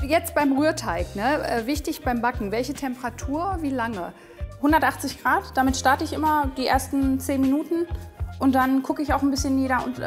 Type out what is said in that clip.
jetzt beim Rührteig, ne? Wichtig beim Backen, welche Temperatur, wie lange? 180 Grad, damit starte ich immer die ersten 10 Minuten und dann gucke ich auch ein bisschen nieder und